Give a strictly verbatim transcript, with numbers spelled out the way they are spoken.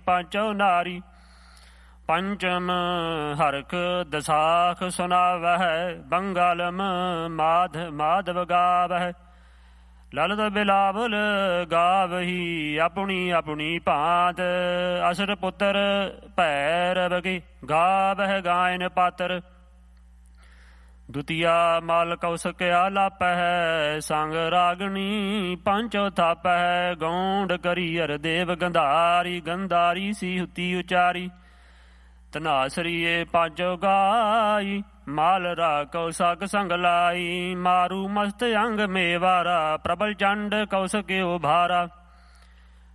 ਪਾਂਚੋ ਨਾਰੀ। ਪੰਚਮ ਹਰਖ ਦਸਾਖ ਸੁਨਾਵਹਿ, ਬੰਗਾਲਮ ਮਾਧ ਮਾਧਵ ਗਾਵਹਿ। ਲਲਤ ਬਿਲਾਵਲ ਗਾਵਹੀ, ਆਪਣੀ ਆਪਣੀ ਭਾਂਤ। ਅਸਰ ਪੁੱਤਰ ਭੈਰਵ ਕੀ, ਗਾਵਹਿ ਗਾਇਨ ਪਾਤਰ। ਦੁਤੀਆ ਮਲ ਕੌਸਕ ਆਲਾਪਹਿ, ਸੰਗ ਰਾਗਣੀ ਪੰਚੋ ਥਾਪਹਿ। ਗੌਂਡ ਕਰੀਅਰ ਦੇਵ ਗੰਧਾਰੀ, ਗੰਧਾਰੀ ਸੀ ਹੁਤੀ ਉਚਾਰੀ। ਧਨਾਸਰੀਏ ਪਾਂਚੋ ਗਾਈ, ਮਾਲ ਰਾ ਕੌਸਕ ਸੰਗ ਲਾਈ। ਮਾਰੂ ਮਸਤ ਅੰਗ ਮੇਵਾਰਾ, ਪ੍ਰਬਲ ਚੰਡ ਕੌਸਕ ਉਭਾਰਾ।